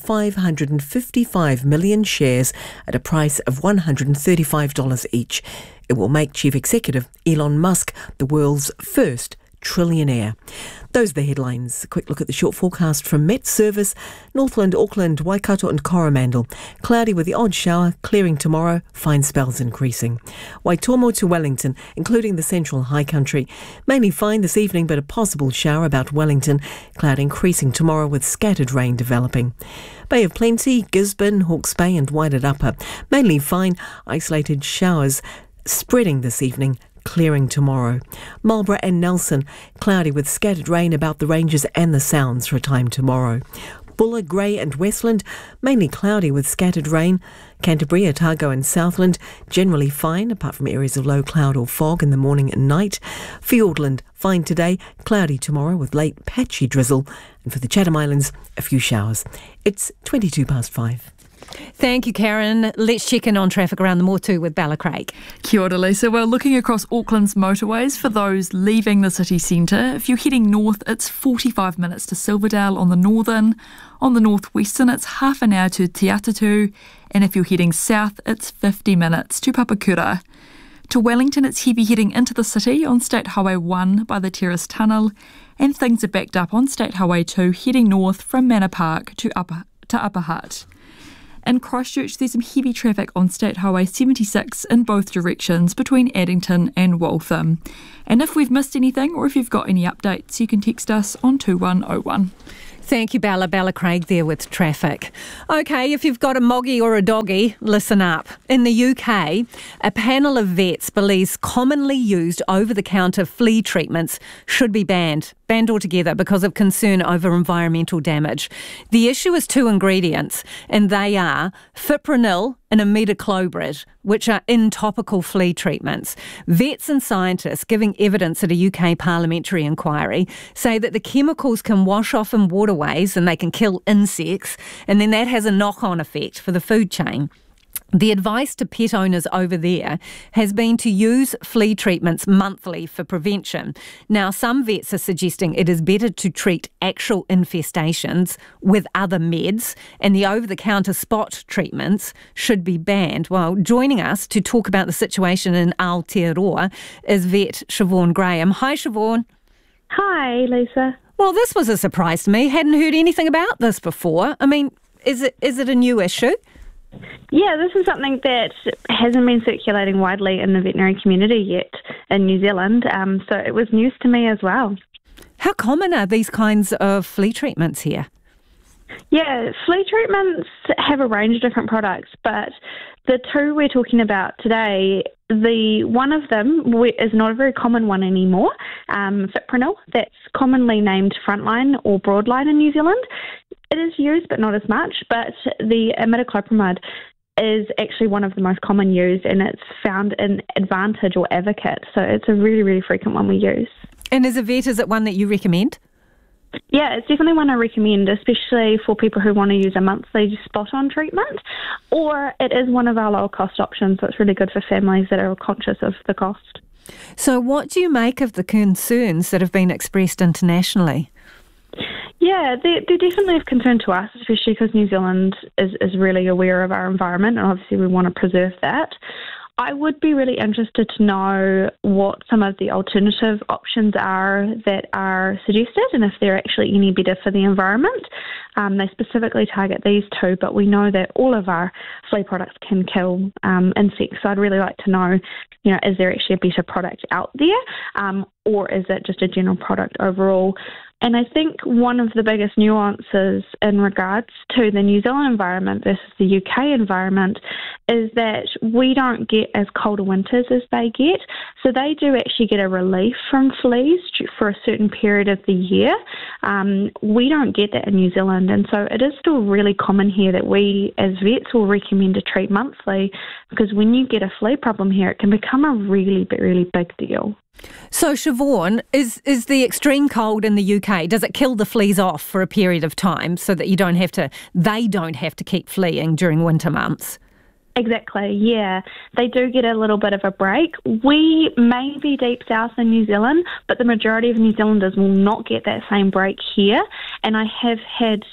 555 million shares at a price of $135 each. It will make Chief Executive Elon Musk the world's first trillionaire. Those are the headlines. A quick look at the short forecast from Met Service. Northland, Auckland, Waikato and Coromandel. Cloudy with the odd shower, clearing tomorrow, fine spells increasing. Waitomo to Wellington, including the central high country. Mainly fine this evening, but a possible shower about Wellington. Cloud increasing tomorrow with scattered rain developing. Bay of Plenty, Gisborne, Hawke's Bay and Wairarapa. Mainly fine, isolated showers spreading this evening, clearing tomorrow. Marlborough and Nelson, cloudy with scattered rain about the ranges and the sounds for a time tomorrow. Buller, Grey and Westland, mainly cloudy with scattered rain. Canterbury, Otago and Southland, generally fine, apart from areas of low cloud or fog in the morning and night. Fiordland, fine today, cloudy tomorrow with late patchy drizzle. And for the Chatham Islands, a few showers. It's 5:22. Thank you, Karen. Let's check in on traffic around the Motu with Bella Craig. Kia ora, Lisa. Well, looking across Auckland's motorways for those leaving the city centre, if you're heading north, it's 45 minutes to Silverdale on the northern. On the northwestern, it's half an hour to Te Atatu. And if you're heading south, it's 50 minutes to Papakura. To Wellington, it's heavy heading into the city on State Highway 1 by the Terrace Tunnel. And things are backed up on State Highway 2 heading north from Manor Park to Upper Hutt. In Christchurch, there's some heavy traffic on State Highway 76 in both directions between Addington and Waltham. And if we've missed anything or if you've got any updates, you can text us on 2101. Thank you, Bella. Bella Craig there with traffic. OK, if you've got a moggy or a doggy, listen up. In the UK, a panel of vets believes commonly used over-the-counter flea treatments should be banned altogether because of concern over environmental damage. The issue is two ingredients, and they are fipronil and imidacloprid, which are in topical flea treatments. Vets and scientists giving evidence at a UK parliamentary inquiry say that the chemicals can wash off in waterways and they can kill insects, and then that has a knock-on effect for the food chain. The advice to pet owners over there has been to use flea treatments monthly for prevention. Now, some vets are suggesting it is better to treat actual infestations with other meds, and the over-the-counter spot treatments should be banned. Well, joining us to talk about the situation in Aotearoa is vet Siobhan Graham. Hi, Siobhan. Hi, Lisa. Well, this was a surprise to me. Hadn't heard anything about this before. I mean, is it a new issue? Yeah, this is something that hasn't been circulating widely in the veterinary community yet in New Zealand, so it was news to me as well. How common are these kinds of flea treatments here? Yeah, flea treatments have a range of different products, but the two we're talking about today, the one of them is not a very common one anymore, fipronil, that's commonly named Frontline or Broadline in New Zealand. It is used, but not as much, but the imidacloprid is actually one of the most common used, and it's found in Advantage or Advocate, so it's a really, really frequent one we use. And as a vet, is it one that you recommend? Yeah, it's definitely one I recommend, especially for people who want to use a monthly spot-on treatment, or it is one of our lower-cost options, so it's really good for families that are conscious of the cost. So what do you make of the concerns that have been expressed internationally? Yeah, they're definitely of concern to us, especially because New Zealand is really aware of our environment, and obviously we want to preserve that. I would be really interested to know what some of the alternative options are that are suggested and if they're actually any better for the environment. They specifically target these two, but we know that all of our flea products can kill insects. So I'd really like to know, is there actually a better product out there, or is it just a general product overall? And I think one of the biggest nuances in regards to the New Zealand environment versus the UK environment is that we don't get as cold winters as they get. So they do actually get a relief from fleas for a certain period of the year. We don't get that in New Zealand. And so it is still really common here that we as vets will recommend to treat monthly, because when you get a flea problem here, it can become a really, really big deal. So, Siobhan, is the extreme cold in the UK, does it kill the fleas off for a period of time so that they don't have to keep fleeing during winter months? Exactly, yeah. They do get a little bit of a break. We may be deep south in New Zealand, but the majority of New Zealanders will not get that same break here. And I have had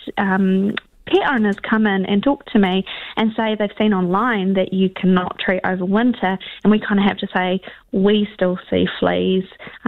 pet owners come in and talk to me and say they've seen online that you cannot treat over winter, and we kind of have to say we still see fleas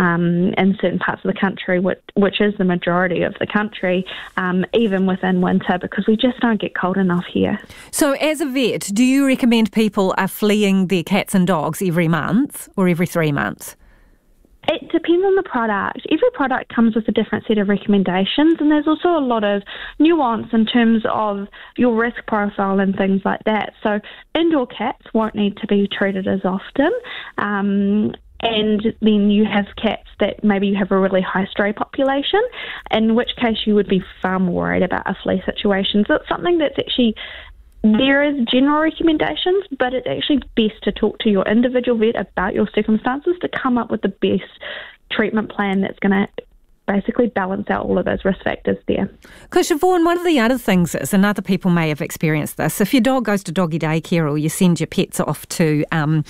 in certain parts of the country, which is the majority of the country, even within winter, because we just don't get cold enough here. So as a vet, do you recommend people are fleeing their cats and dogs every month or every 3 months? It depends on the product. Every product comes with a different set of recommendations, and there's also a lot of nuance in terms of your risk profile and things like that. So indoor cats won't need to be treated as often. And then you have cats that maybe you have a really high stray population, in which case you would be far more worried about a flea situation. So it's something that's actually, there is general recommendations, but it's actually best to talk to your individual vet about your circumstances to come up with the best treatment plan that's going to basically balance out all of those risk factors there. Because Siobhan, one of the other things is, and other people may have experienced this, if your dog goes to doggy daycare or you send your pets off to, a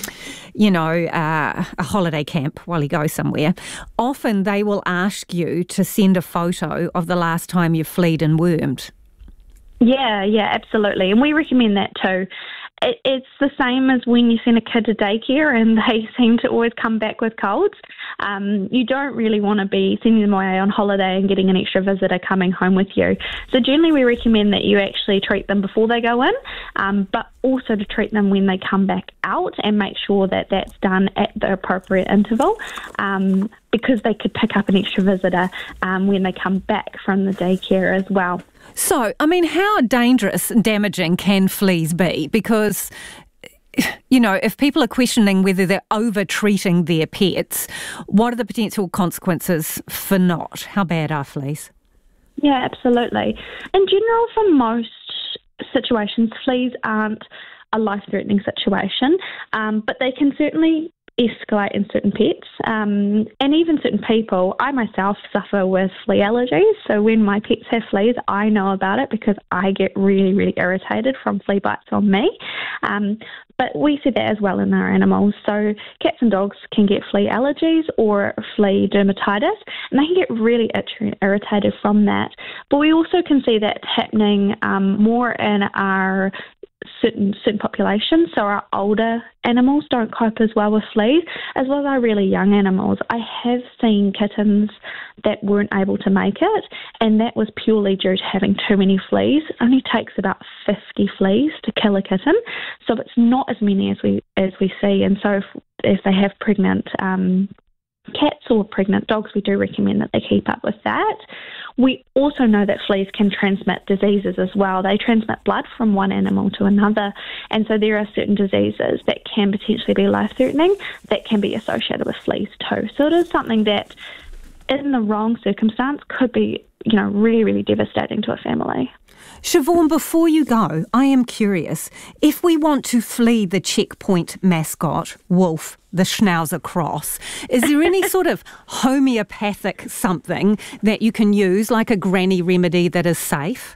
holiday camp while you go somewhere, often they will ask you to send a photo of the last time you fleed and wormed. Yeah, absolutely. And we recommend that too. It's the same as when you send a kid to daycare and they seem to always come back with colds. You don't really want to be sending them away on holiday and getting an extra visitor coming home with you. So generally we recommend that you actually treat them before they go in, but also to treat them when they come back out and make sure that that's done at the appropriate interval, because they could pick up an extra visitor when they come back from the daycare as well. So, I mean, how dangerous and damaging can fleas be? Because, if people are questioning whether they're over-treating their pets, what are the potential consequences for not? How bad are fleas? Yeah, absolutely. In general, for most situations, fleas aren't a life-threatening situation, but they can certainly escalate in certain pets and even certain people. I myself suffer with flea allergies, so when my pets have fleas, I know about it because I get really, really irritated from flea bites on me. But we see that as well in our animals. So cats and dogs can get flea allergies or flea dermatitis, and they can get really itchy and irritated from that. But we also can see that happening more in our certain populations. So our older animals don't cope as well with fleas, as well as our really young animals. I have seen kittens that weren't able to make it, and that was purely due to having too many fleas. It only takes about 50 fleas to kill a kitten, so it's not as many as we see. And so if they have pregnant cats or pregnant dogs, we do recommend that they keep up with that. We also know that fleas can transmit diseases as well. They transmit blood from one animal to another, and so there are certain diseases that can potentially be life-threatening that can be associated with fleas too. So it is something that, in the wrong circumstance, could be, really, really devastating to a family. Siobhan, before you go, I am curious, if we want to flee the checkpoint mascot, Wolf, the Schnauzer cross, is there any sort of homeopathic something that you can use, like a granny remedy that is safe?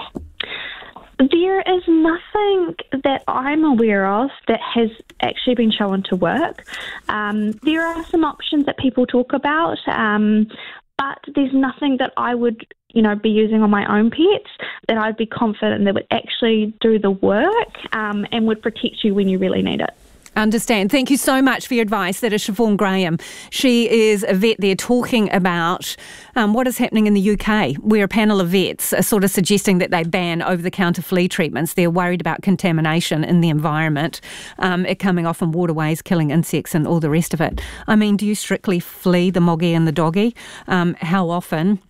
There is nothing that I'm aware of that has actually been shown to work. There are some options that people talk about, but there's nothing that I would be using on my own pets that I'd be confident that would actually do the work and would protect you when you really need it. Understand. Thank you so much for your advice. That is Siobhan Graham. She is a vet there talking about what is happening in the UK, where a panel of vets are sort of suggesting that they ban over-the-counter flea treatments. They're worried about contamination in the environment, it coming off in waterways, killing insects and all the rest of it. I mean, do you strictly flea the moggy and the doggy? How often?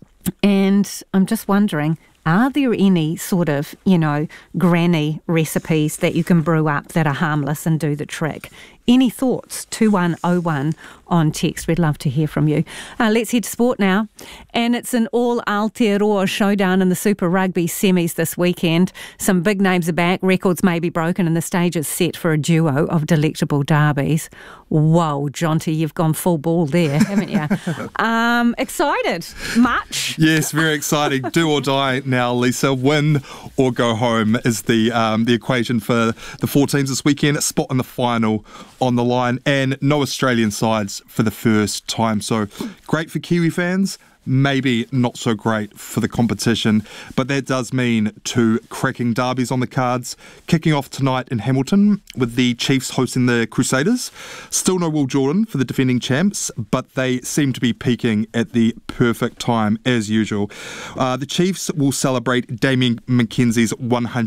And I'm just wondering, are there any sort of, granny recipes that you can brew up that are harmless and do the trick? Any thoughts? 2101 on text. We'd love to hear from you. Let's head to sport now. And it's an all Aotearoa showdown in the Super Rugby semis this weekend. Some big names are back. Records may be broken and the stage is set for a duo of delectable derbies. Whoa, Jonty, you've gone full ball there, haven't you? Excited? Much? Yes, very exciting. Do or die now, Lisa. Win or go home is the equation for the four teams this weekend. A spot in the final on the line, and no Australian sides for the first time. So great for Kiwi fans, maybe not so great for the competition, but that does mean two cracking derbies on the cards, kicking off tonight in Hamilton with the Chiefs hosting the Crusaders. Still no Will Jordan for the defending champs, but they seem to be peaking at the perfect time as usual. The Chiefs will celebrate Damien McKenzie's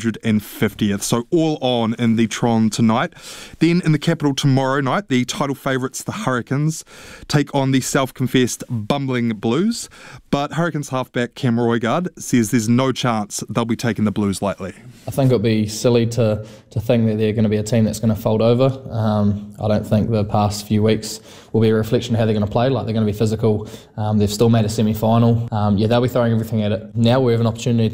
150th, so all on in the Tron tonight. Then in the capital tomorrow night, the title favourites, the Hurricanes, take on the self-confessed bumbling Blues. But Hurricanes halfback Cam Roigard says there's no chance they'll be taking the Blues lightly. I think it would be silly to think that they're going to be a team that's going to fold over. I don't think the past few weeks will be a reflection of how they're going to play. Like, they're going to be physical. They've still made a semi-final. They'll be throwing everything at it. Now we have an opportunity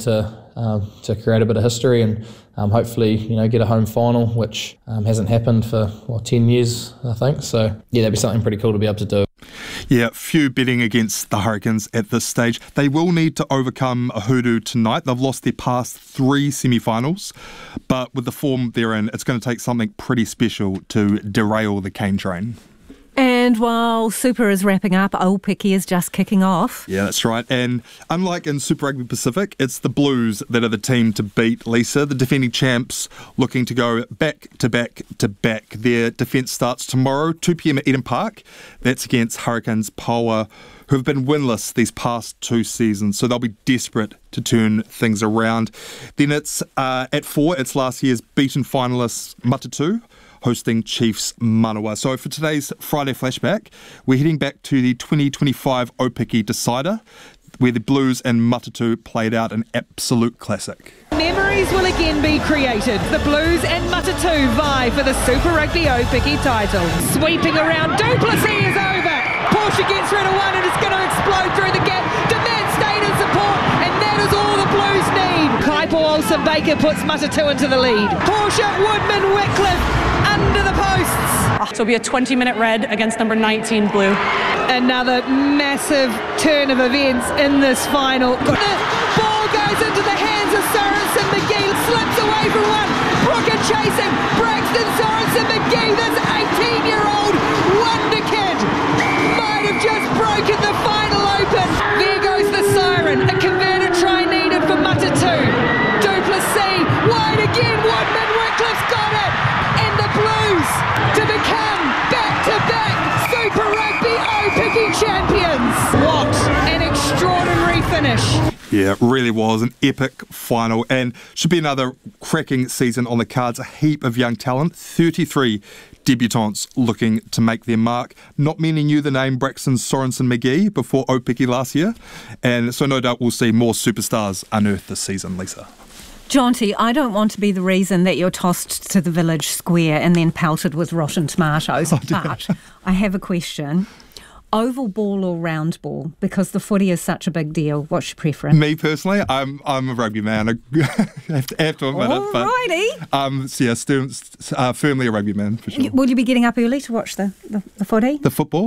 to create a bit of history and hopefully get a home final, which hasn't happened for 10 years, I think. So that'd be something pretty cool to be able to do. Yeah, few betting against the Hurricanes at this stage. They will need to overcome a hoodoo tonight. They've lost their past 3 semi-finals, but with the form they're in, it's going to take something pretty special to derail the Cane train. And while Super is wrapping up, Aupiki is just kicking off. Yeah, that's right. And unlike in Super Rugby Pacific, it's the Blues that are the team to beat, Lisa. The defending champs looking to go back to back to back. Their defence starts tomorrow, 2 p.m. at Eden Park. That's against Hurricanes Paua, who have been winless these past 2 seasons. So they'll be desperate to turn things around. Then it's at 4, it's last year's beaten finalists Matatu, hosting Chiefs Manawa. So for today's Friday flashback, we're heading back to the 2025 Aupiki Decider, where the Blues and Matatu played out an absolute classic. Memories will again be created. The Blues and Matatu vie for the Super Rugby Aupiki title. Sweeping around, Duplessis is over. Porsche gets rid of one and it's going to explode through the gap. Demand stayed in support, and that is all the Blues need. Kaipo Olsen-Baker puts Matatu into the lead. Porsche, Woodman, Whitcliffe under the posts. So it'll be a 20-minute red against number 19 Blue. Another massive turn of events in this final. The ball goes into the hands of Sorensen McGee, slips away from one. Brooker chasing Braxton Sorensen McGee, this 18-year-old wonder kid, might have just broken the final open. There goes the siren, a converted try needed for Matatu. Duplessis, wide again, Woodman, Whitcliffe's got it. And the Blues to become back-to-back Super Rugby Aupiki champions. What an extraordinary finish. Yeah, it really was an epic final, and should be another cracking season on the cards. A heap of young talent, 33 debutants looking to make their mark. Not many knew the name Braxton Sorensen McGee before Aupiki last year, and so no doubt we'll see more superstars unearthed this season, Lisa. Jonty, I don't want to be the reason that you're tossed to the village square and then pelted with rotten tomatoes, but I have a question. Oval ball or round ball? Because the footy is such a big deal. What's your preference? Me personally, I'm a rugby man. I have to admit it. But, so yeah, firmly a rugby man for sure. Will you be getting up early to watch the footy? The football?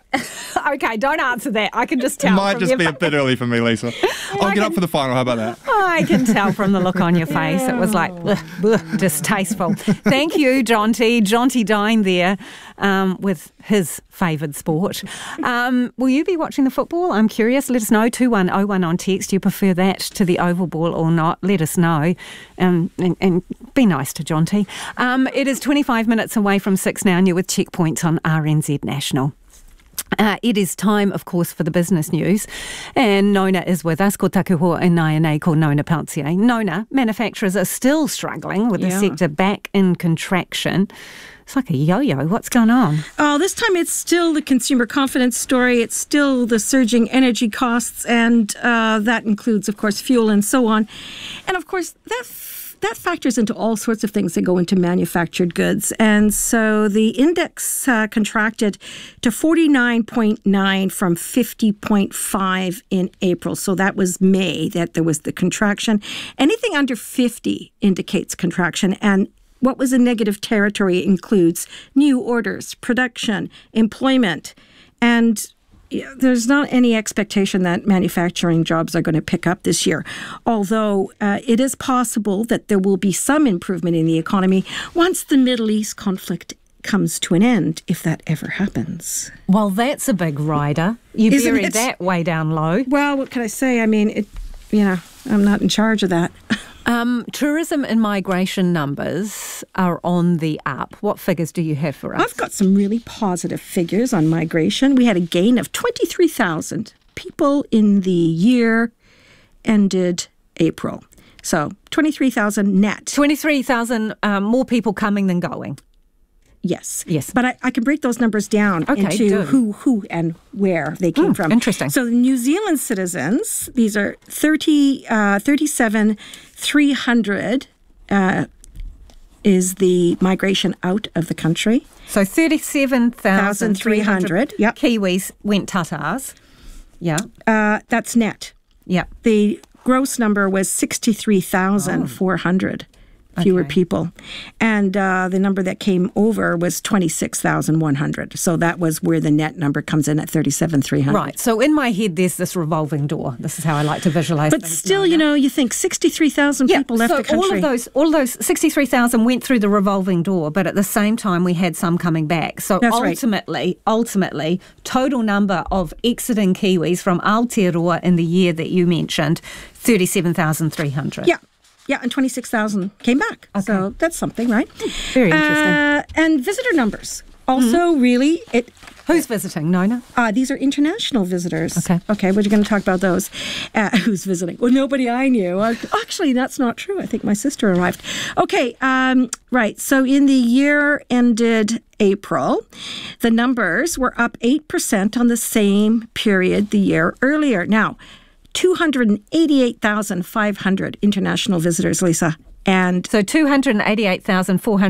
Okay, don't answer that. I can just tell. It might just be a bit early for me, Lisa. I'll get up for the final. How about that? I can tell from the look on your face. It was like, distasteful. Thank you, Jonty. Jonty dined there with his favoured sport. Will you be watching the football? I'm curious. Let us know. 2101 on text. Do you prefer that to the oval ball or not? Let us know. And be nice to Jonty. It is 25 minutes away from 6 now, and you're with Checkpoints on RNZ National. It is time, of course, for the business news, and Nona is with us. Ko taku hoa e nai nei ko Nona Peltier. Nona, manufacturers are still struggling with the sector back in contraction. It's like a yo-yo. What's going on? Oh, this time it's still the consumer confidence story. It's still the surging energy costs, and that includes, of course, fuel and so on. And, of course, that factors into all sorts of things that go into manufactured goods. And so the index contracted to 49.9 from 50.5 in April. So that was May that there was the contraction. Anything under 50 indicates contraction. And what was in negative territory includes new orders, production, employment, and there's not any expectation that manufacturing jobs are going to pick up this year, although it is possible that there will be some improvement in the economy once the Middle East conflict comes to an end, if that ever happens. Well, that's a big rider. You buried that way down low. Well, what can I say? I mean, I'm not in charge of that. Tourism and migration numbers are on the up. What figures do you have for us? I've got some really positive figures on migration. We had a gain of 23,000 people in the year ended April. So 23,000 net. 23,000 more people coming than going. Yes. Yes. But I can break those numbers down into who and where they came from. Interesting. So the New Zealand citizens, these are 37,300 is the migration out of the country. So 37,300 Kiwis went Tatars. Yeah. That's net. Yeah. The gross number was 63,400 fewer people. And the number that came over was 26,100. So that was where the net number comes in at 37,300. Right. So in my head, there's this revolving door. This is how I like to visualize. But still, you think 63,000 people left the country. All of those 63,000 went through the revolving door, but at the same time, we had some coming back. So ultimately, total number of exiting Kiwis from Aotearoa in the year that you mentioned, 37,300. Yeah, and 26,000 came back. Okay. So that's something, right? Very interesting. And visitor numbers. Also, really, who's visiting, Nona? These are international visitors. Okay, we're going to talk about those. Who's visiting? Well, nobody I knew. Actually, that's not true. I think my sister arrived. Okay, right. So in the year ended April, the numbers were up 8% on the same period the year earlier. Now, 288,500 international visitors, Lisa. And so 288,400